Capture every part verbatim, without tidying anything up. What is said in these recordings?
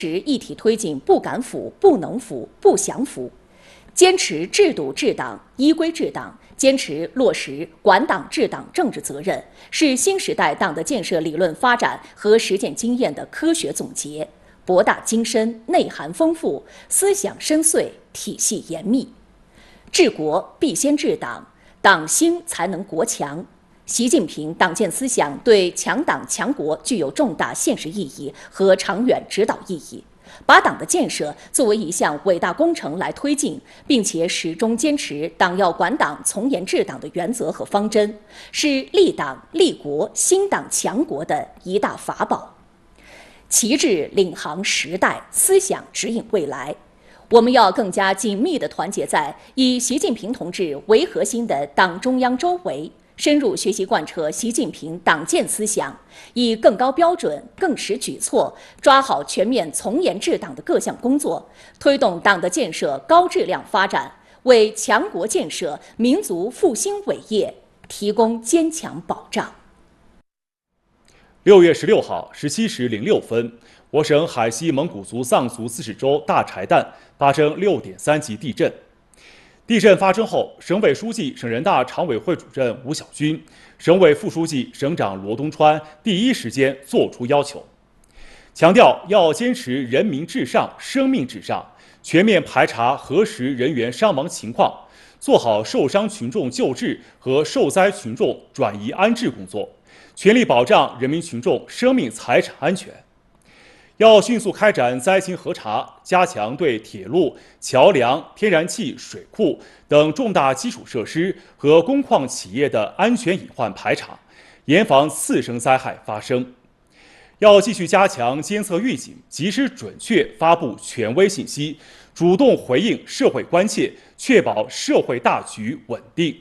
一体推进不敢腐、不能腐、不想腐，坚持制度治党、依规治党，坚持落实管党治党政治责任，是新时代党的建设理论发展和实践经验的科学总结，博大精深、内涵丰富、思想深邃、体系严密。治国必先治党，党兴才能国强。习近平党建思想对强党强国具有重大现实意义和长远指导意义，把党的建设作为一项伟大工程来推进，并且始终坚持党要管党、从严治党的原则和方针，是立党、立国、兴党强国的一大法宝。旗帜领航时代，思想指引未来。我们要更加紧密地团结在以习近平同志为核心的党中央周围，深入学习贯彻习近平党建思想，以更高标准、更实举措，抓好全面从严治党的各项工作，推动党的建设高质量发展，为强国建设、民族复兴伟业提供坚强保障。 六月十六号十七时零六分，我省海西蒙古族藏族自治州大柴旦发生六点三级地震。地震发生后，省委书记、省人大常委会主任吴晓军、省委副书记、省长罗东川第一时间作出要求，强调要坚持人民至上、生命至上，全面排查核实人员伤亡情况，做好受伤群众救治和受灾群众转移安置工作，全力保障人民群众生命财产安全。要迅速开展灾情核查，加强对铁路、桥梁、天然气、水库等重大基础设施和工矿企业的安全隐患排查，严防次生灾害发生。要继续加强监测预警，及时准确发布权威信息，主动回应社会关切，确保社会大局稳定。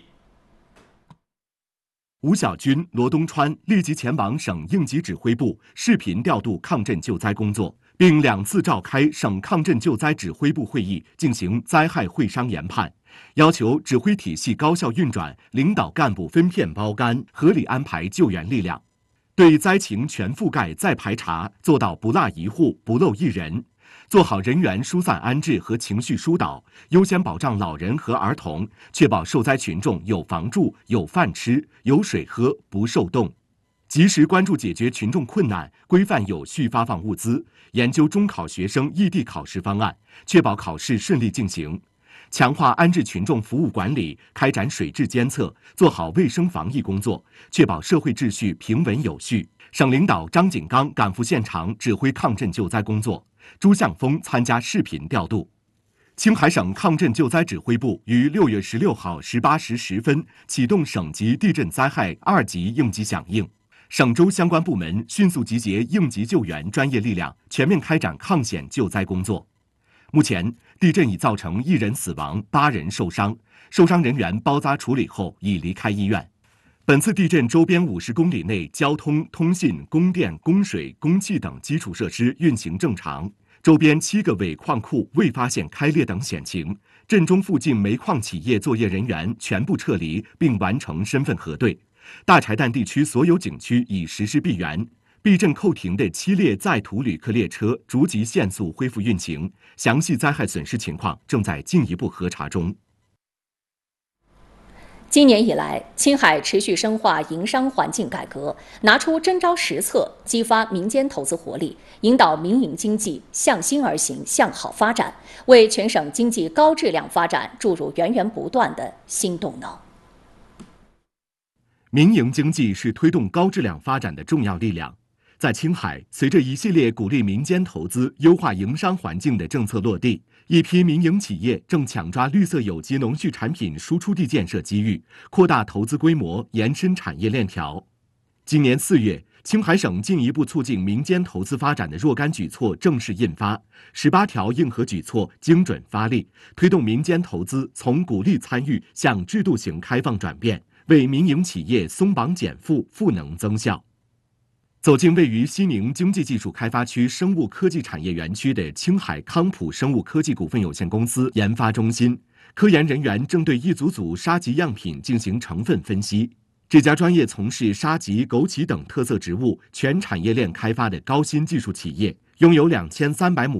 吴晓军、罗东川立即前往省应急指挥部视频调度抗震救灾工作，并两次召开省抗震救灾指挥部会议，进行灾害会商研判，要求指挥体系高效运转，领导干部分片包干，合理安排救援力量，对灾情全覆盖再排查，做到不落一户、不漏一人。做好人员疏散安置和情绪疏导，优先保障老人和儿童，确保受灾群众有房住、有饭吃、有水喝，不受冻。及时关注解决群众困难，规范有序发放物资，研究中考学生异地考试方案，确保考试顺利进行。强化安置群众服务管理，开展水质监测，做好卫生防疫工作，确保社会秩序平稳有序。省领导张景刚赶赴现场指挥抗震救灾工作，朱向峰参加视频调度。青海省抗震救灾指挥部于六月十六号十八时十分启动省级地震灾害二级应急响应，省州相关部门迅速集结应急救援专业力量，全面开展抗险救灾工作。目前，地震已造成一人死亡、八人受伤，受伤人员包扎处理后已离开医院。本次地震周边五十公里内交通、通信、供电、供水、供气等基础设施运行正常，周边七个尾矿库未发现开裂等险情，震中附近煤矿企业作业人员全部撤离并完成身份核对。大柴旦地区所有景区已实施闭园，避震扣停的七列载土旅客列车逐级限速恢复运行，详细灾害损失情况正在进一步核查中。 今年以来，青海持续深化营商环境改革，拿出真招实策，激发民间投资活力，引导民营经济向心而行、向好发展，为全省经济高质量发展注入源源不断的新动能。 民营经济是推动高质量发展的重要力量。在青海，随着一系列鼓励民间投资、优化营商环境的政策落地，一批民营企业正抢抓绿色有机农畜产品输出地建设机遇，扩大投资规模，延伸产业链条。今年四月，青海省进一步促进民间投资发展的若干举措正式印发，十八条硬核举措精准发力，推动民间投资从鼓励参与向制度型开放转变，为民营企业松绑减负、赋能增效。走进位于西宁经济技术开发区生物科技产业园区的青海康普生物科技股份有限公司研发中心，科研人员正对一组组沙棘样品进行成分分析。这家专业从事沙棘、枸杞等特色植物全产业链开发的高新技术企业， 拥有两千三百亩